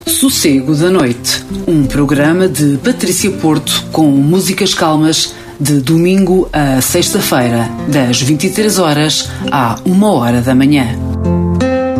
Sossego da Noite, um programa de Patrícia Porto com músicas calmas de domingo a sexta-feira, das 23 horas à 1 hora da manhã.